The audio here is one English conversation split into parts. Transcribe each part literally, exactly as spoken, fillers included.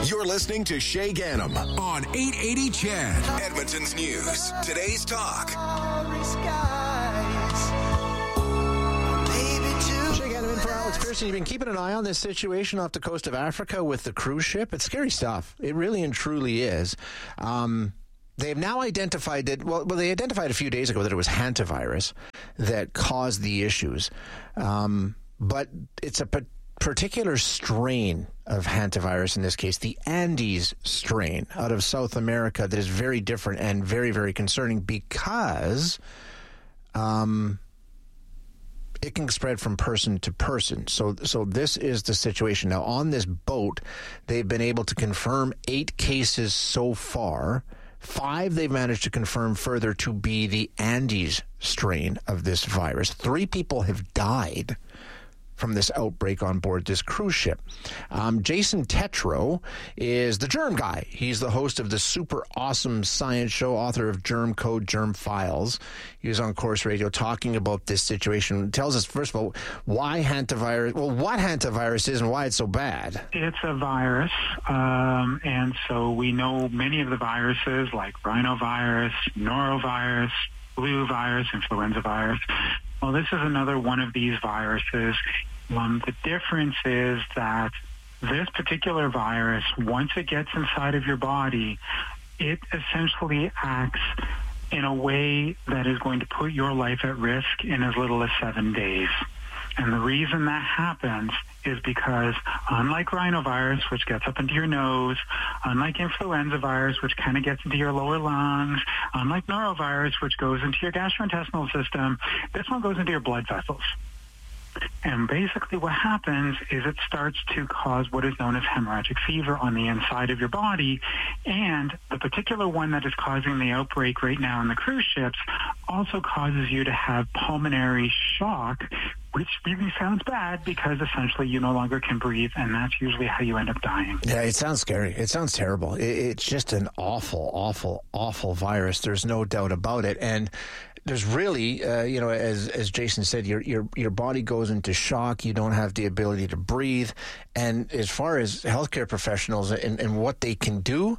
You're listening to Shay Ganem on eight eighty C H E D, Edmonton's News. Today's Talk. Shay Ganem in for Alex Pearson. You've been keeping an eye on this situation off the coast of Africa with the cruise ship. It's scary stuff. It really and truly is. Um... They have now identified that, well, well, they identified a few days ago that it was hantavirus that caused the issues. Um, but it's a p- particular strain of hantavirus, in this case, the Andes strain out of South America, that is very different and very, very concerning because um, it can spread from person to person. So, so this is the situation. Now, on this boat, they've been able to confirm eight cases so far. Five they've managed to confirm further to be the Andes strain of this virus. Three people have died from this outbreak on board this cruise ship. Um, Jason Tetro is the germ guy. He's the host of the super awesome science show, author of Germ Code, Germ Files. He was on Corus Radio talking about this situation. He tells us, first of all, why hantavirus, well, what hantavirus is and why it's so bad. It's a virus, um, and so we know many of the viruses like rhinovirus, norovirus, flu virus, influenza virus. Well, this is another one of these viruses. Um, the difference is that this particular virus, once it gets inside of your body, it essentially acts in a way that is going to put your life at risk in as little as seven days. And the reason that happens is because unlike rhinovirus, which gets up into your nose, unlike influenza virus, which kind of gets into your lower lungs, unlike norovirus, which goes into your gastrointestinal system, this one goes into your blood vessels. And basically what happens is it starts to cause what is known as hemorrhagic fever on the inside of your body. And the particular one that is causing the outbreak right now in the cruise ships also causes you to have pulmonary shock, which really sounds bad because essentially you no longer can breathe, and that's usually how you end up dying. Yeah, it sounds scary. It sounds terrible. It, it's just an awful, awful, awful virus. There's no doubt about it. And there's really, uh, you know, as as Jason said, your your your body goes into shock. You don't have the ability to breathe. And as far as healthcare professionals and, and what they can do,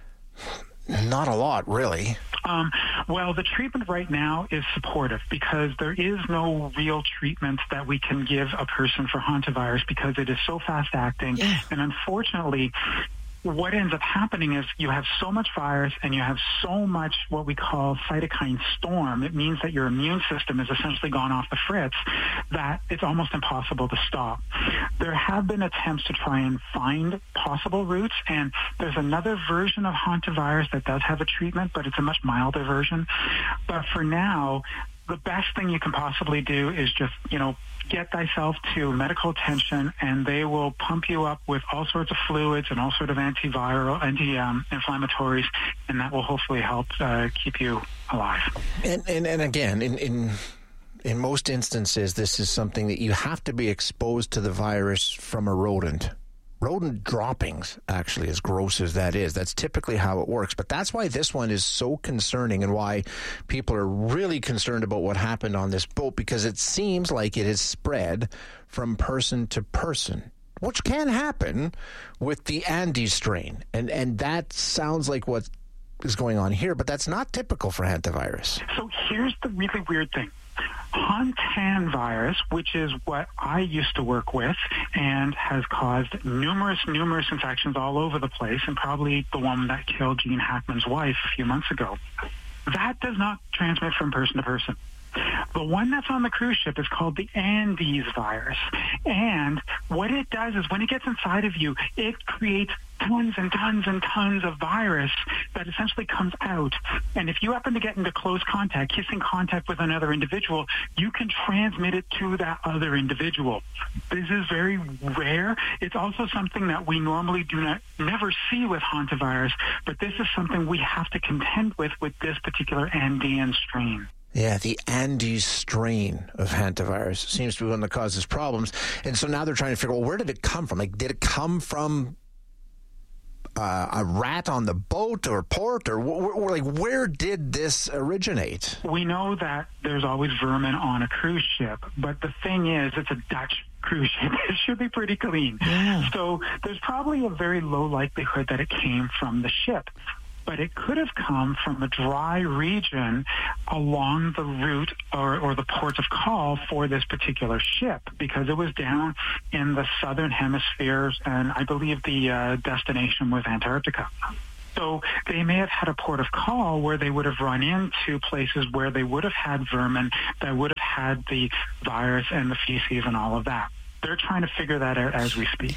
not a lot, really. Um, well, the treatment right now is supportive because there is no real treatment that we can give a person for hantavirus because it is so fast-acting. Yeah. And unfortunately, what ends up happening is you have so much virus and you have so much what we call cytokine storm. It means that your immune system has essentially gone off the fritz, that it's almost impossible to stop. There have been attempts to try and find possible routes, and there's another version of hantavirus that does have a treatment, but it's a much milder version. But for now, the best thing you can possibly do is just, you know, get thyself to medical attention, and they will pump you up with all sorts of fluids and all sorts of antiviral, anti-inflammatories, and that will hopefully help uh, keep you alive. And and, and again, in, in in most instances, this is something that you have to be exposed to the virus from a rodent. Rodent droppings, actually, as gross as that is. That's typically how it works. But that's why this one is so concerning and why people are really concerned about what happened on this boat, because it seems like it has spread from person to person, which can happen with the Andes strain. And, and that sounds like what is going on here, but that's not typical for hantavirus. So here's the really weird thing. Hantan virus, which is what I used to work with and has caused numerous, numerous infections all over the place, and probably the one that killed Gene Hackman's wife a few months ago, that does not transmit from person to person. The one that's on the cruise ship is called the Andes virus. And what it does is when it gets inside of you, it creates tons and tons and tons of virus that essentially comes out. And if you happen to get into close contact, kissing contact with another individual, you can transmit it to that other individual. This is very rare. It's also something that we normally do not never see with hantavirus, but this is something we have to contend with with this particular Andean strain. Yeah, the Andes strain of hantavirus seems to be one that causes problems. And so now they're trying to figure out, well, where did it come from? Like, did it come from uh, a rat on the boat or port, or w- w- like where did this originate? We know that there's always vermin on a cruise ship, but the thing is, it's a Dutch cruise ship. It should be pretty clean. Yeah. So there's probably a very low likelihood that it came from the ship. But it could have come from a dry region along the route or, or the port of call for this particular ship, because it was down in the southern hemisphere, and I believe the uh, destination was Antarctica. So they may have had a port of call where they would have run into places where they would have had vermin that would have had the virus and the feces and all of that. They're trying to figure that out as we speak.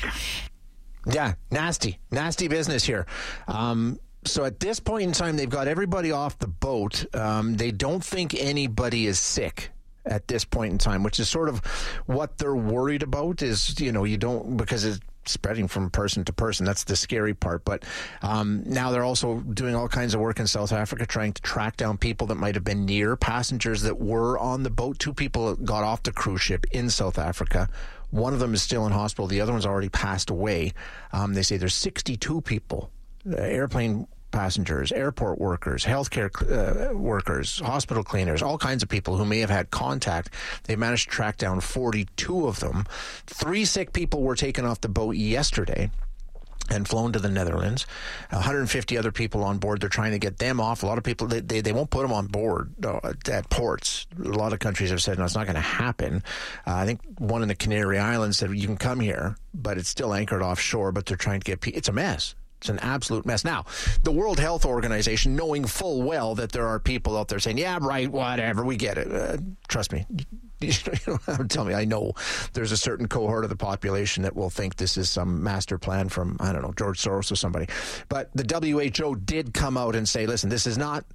Yeah, nasty, nasty business here. Um, so at this point in time, they've got everybody off the boat. Um, they don't think anybody is sick at this point in time, which is sort of what they're worried about is, you know, you don't, because it's spreading from person to person. That's the scary part. But um, now they're also doing all kinds of work in South Africa, trying to track down people that might have been near passengers that were on the boat. Two people got off the cruise ship in South Africa. One of them is still in hospital. The other one's already passed away. Um, they say there's sixty-two people, uh, airplane passengers, airport workers, healthcare uh, workers, hospital cleaners, all kinds of people who may have had contact. They managed to track down forty-two of them. Three sick people were taken off the boat yesterday and flown to the Netherlands. one hundred fifty other people on board. They're trying to get them off. A lot of people, they, they, they won't put them on board uh, at ports. A lot of countries have said, no, it's not going to happen. Uh, I think one in the Canary Islands said, you can come here, but it's still anchored offshore, but they're trying to get people. It's a mess. It's an absolute mess. Now, the World Health Organization, knowing full well that there are people out there saying, yeah, right, whatever, we get it. Uh, trust me. You don't have to tell me. I know there's a certain cohort of the population that will think this is some master plan from, I don't know, George Soros or somebody. But the W H O did come out and say, listen, this is not,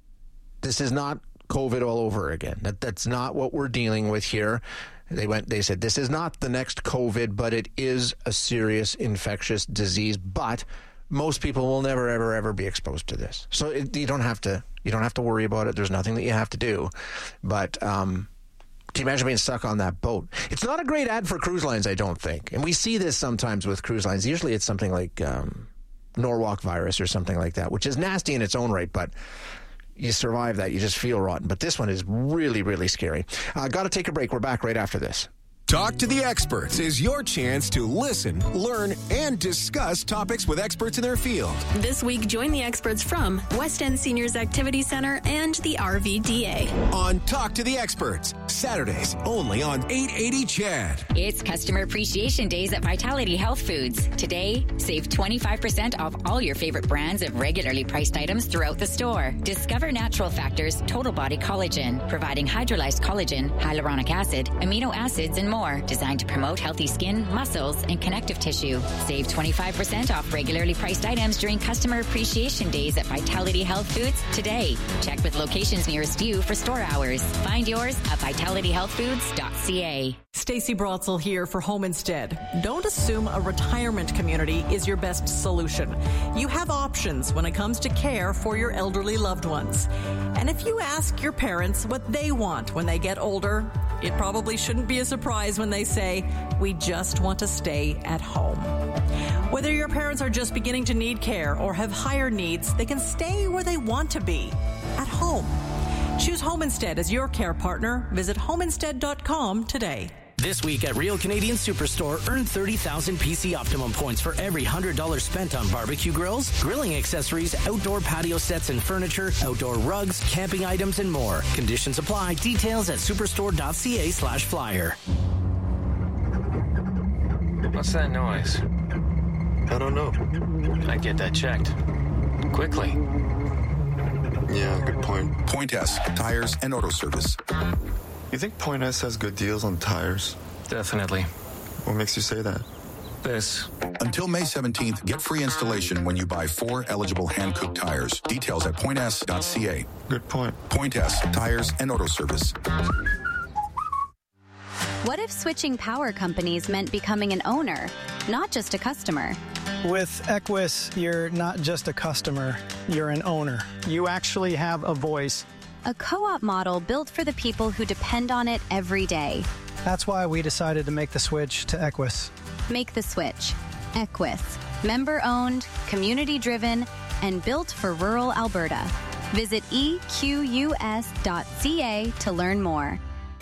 this is not COVID all over again. That That's not what we're dealing with here. They went. They said, this is not the next COVID, but it is a serious infectious disease. But most people will never, ever, ever be exposed to this. So it, you don't have to. You don't have to worry about it. There's nothing that you have to do. But um, can you imagine being stuck on that boat? It's not a great ad for cruise lines, I don't think. And we see this sometimes with cruise lines. Usually, it's something like um, Norwalk virus or something like that, which is nasty in its own right, but you survive that, you just feel rotten. But this one is really, really scary. Uh, got to take a break. We're back right after this. Talk to the Experts is your chance to listen, learn, and discuss topics with experts in their field. This week, join the experts from West End Seniors Activity Center and the R V D A. On Talk to the Experts, Saturdays only on eight eighty C H A D. It's Customer Appreciation Days at Vitality Health Foods. Today, save twenty-five percent off all your favorite brands of regularly priced items throughout the store. Discover Natural Factors Total Body Collagen, providing hydrolyzed collagen, hyaluronic acid, amino acids, and more. More, designed to promote healthy skin, muscles, and connective tissue. Save twenty-five percent off regularly priced items during Customer Appreciation Days at Vitality Health Foods today. Check with locations nearest you for store hours. Find yours at vitality health foods dot c a. Stacey Brotzel here for Home Instead. Don't assume a retirement community is your best solution. You have options when it comes to care for your elderly loved ones. And if you ask your parents what they want when they get older, it probably shouldn't be a surprise when they say, we just want to stay at home. Whether your parents are just beginning to need care or have higher needs, they can stay where they want to be, at home. Choose Home Instead as your care partner. Visit home instead dot com today. This week at Real Canadian Superstore, earn thirty thousand P C Optimum points for every one hundred dollars spent on barbecue grills, grilling accessories, outdoor patio sets and furniture, outdoor rugs, camping items, and more. Conditions apply. Details at superstore dot c a slash flyer. What's that noise? I don't know. I'd get that checked. Quickly. Yeah, good point. Point S, Tires and Auto Service. You think Point S has good deals on tires? Definitely. What makes you say that? This. Until May seventeenth, get free installation when you buy four eligible hand-cooked tires. Details at point s dot c a. Good point. Point S, Tires and Auto Service. What if switching power companies meant becoming an owner, not just a customer? With Equus, you're not just a customer, you're an owner. You actually have a voice. A co-op model built for the people who depend on it every day. That's why we decided to make the switch to Equus. Make the switch. Equus. Member-owned, community-driven, and built for rural Alberta. Visit E Q U S dot C A to learn more.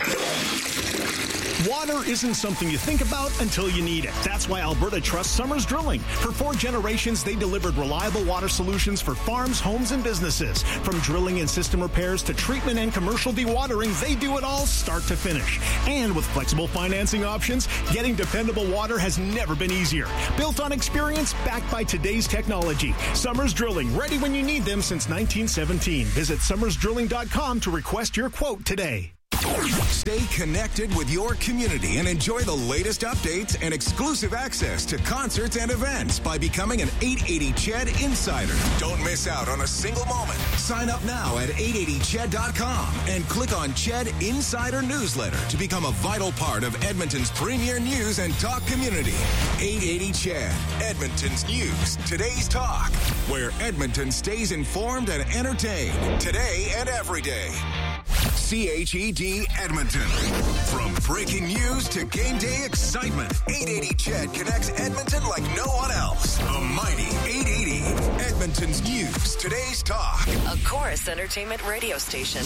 Water isn't something you think about until you need it. That's why Alberta trusts Summers Drilling. For four generations, they delivered reliable water solutions for farms, homes, and businesses. From drilling and system repairs to treatment and commercial dewatering, they do it all start to finish. And with flexible financing options, getting dependable water has never been easier. Built on experience, backed by today's technology. Summers Drilling, ready when you need them since nineteen seventeen. Visit summers drilling dot com to request your quote today. Stay connected with your community and enjoy the latest updates and exclusive access to concerts and events by becoming an eight eighty C H E D Insider. Don't miss out on a single moment. Sign up now at eight eighty C H E D dot com and click on C H E D Insider Newsletter to become a vital part of Edmonton's premier news and talk community. eight eighty C H E D, Edmonton's news, today's talk, where Edmonton stays informed and entertained today and every day. C H E D Edmonton. From breaking news to game day excitement, eight eighty C H E D connects Edmonton like no one else. The mighty eight eighty. Edmonton's news, today's talk. A Chorus Entertainment radio station.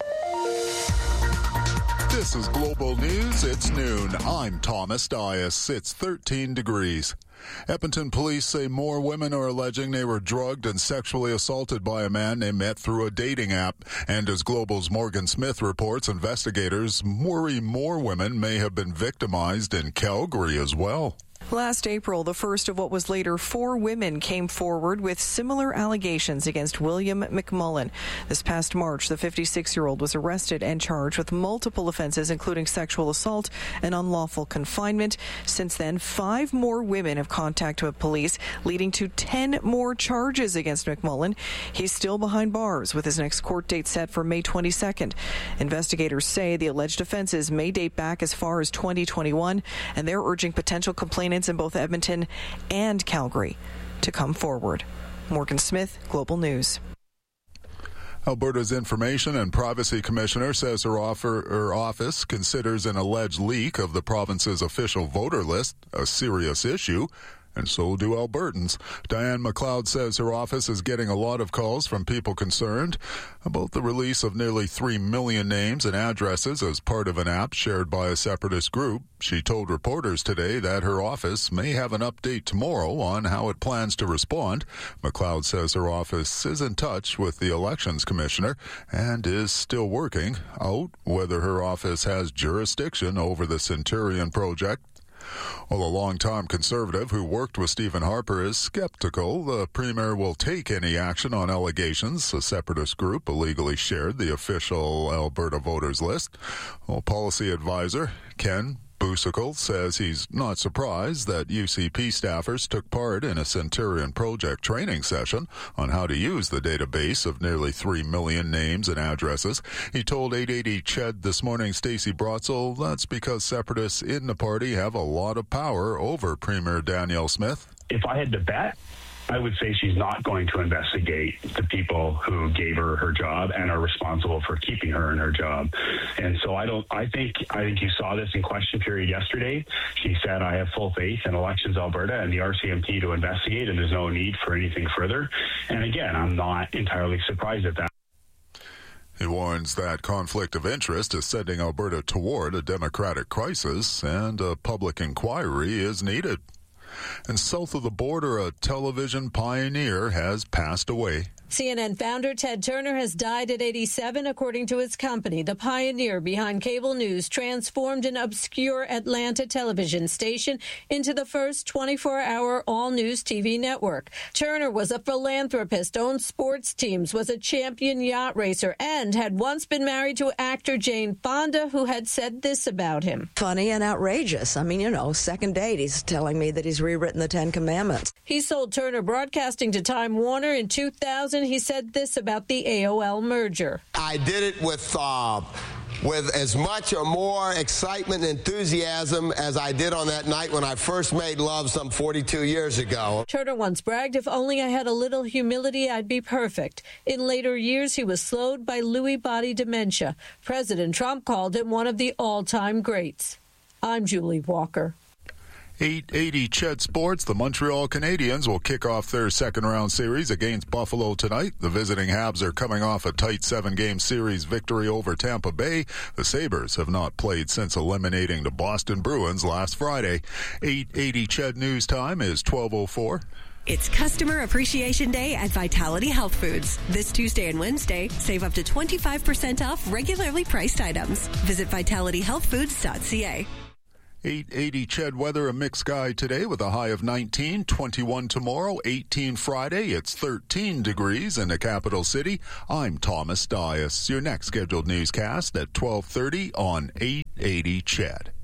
This is Global News. It's noon. I'm Thomas Dias. It's thirteen degrees. Edmonton police say more women are alleging they were drugged and sexually assaulted by a man they met through a dating app. And as Global's Morgan Smith reports, investigators worry more women may have been victimized in Calgary as well. Last April, the first of what was later four women came forward with similar allegations against William McMullen. This past March, the fifty-six-year-old was arrested and charged with multiple offenses, including sexual assault and unlawful confinement. Since then, five more women have contacted police, leading to ten more charges against McMullen. He's still behind bars, with his next court date set for May twenty-second. Investigators say the alleged offenses may date back as far as twenty twenty-one, and they're urging potential complainants in both Edmonton and Calgary to come forward. Morgan Smith, Global News. Alberta's Information and Privacy Commissioner says her, offer, her office considers an alleged leak of the province's official voter list a serious issue, and so do Albertans. Diane McLeod says her office is getting a lot of calls from people concerned about the release of nearly three million names and addresses as part of an app shared by a separatist group. She told reporters today that her office may have an update tomorrow on how it plans to respond. McLeod says her office is in touch with the Elections Commissioner and is still working out whether her office has jurisdiction over the Centurion project. Well, a longtime Conservative who worked with Stephen Harper is skeptical the Premier will take any action on allegations a separatist group illegally shared the official Alberta voters list. Well, policy advisor Ken Busical says he's not surprised that U C P staffers took part in a Centurion project training session on how to use the database of nearly three million names and addresses. He told eight eighty C H E D this morning, Stacey Brotzel, that's because separatists in the party have a lot of power over Premier Danielle Smith. If I had to bet, I would say she's not going to investigate the people who gave her her job and are responsible for keeping her in her job. And so I don't, I think, I think you saw this in question period yesterday. She said, I have full faith in Elections Alberta and the R C M P to investigate, and there's no need for anything further. And again, I'm not entirely surprised at that. He warns that conflict of interest is sending Alberta toward a democratic crisis and a public inquiry is needed. And south of the border, a television pioneer has passed away. C N N founder Ted Turner has died at eighty-seven, according to his company. The pioneer behind cable news transformed an obscure Atlanta television station into the first twenty-four hour all-news T V network. Turner was a philanthropist, owned sports teams, was a champion yacht racer, and had once been married to actor Jane Fonda, who had said this about him. Funny and outrageous. I mean, you know, second date, he's telling me that he's rewritten the Ten Commandments. He sold Turner Broadcasting to Time Warner in two thousand. He said this about the A O L merger. I did it with uh, with as much or more excitement and enthusiasm as I did on that night when I first made love some forty-two years ago. Turner once bragged, if only I had a little humility, I'd be perfect. In later years, he was slowed by Lewy body dementia. President Trump called him one of the all-time greats. I'm Julie Walker. eight eighty Ched Sports. The Montreal Canadiens will kick off their second-round series against Buffalo tonight. The visiting Habs are coming off a tight seven-game series victory over Tampa Bay. The Sabres have not played since eliminating the Boston Bruins last Friday. eight eighty Ched News Time is twelve oh four. It's Customer Appreciation Day at Vitality Health Foods. This Tuesday and Wednesday, save up to twenty-five percent off regularly priced items. Visit vitality health foods dot c a. eight eighty Ched weather, a mixed sky today with a high of nineteen, twenty-one tomorrow, eighteen Friday. It's thirteen degrees in the capital city. I'm Thomas Dias. Your next scheduled newscast at twelve thirty on eight eighty Ched.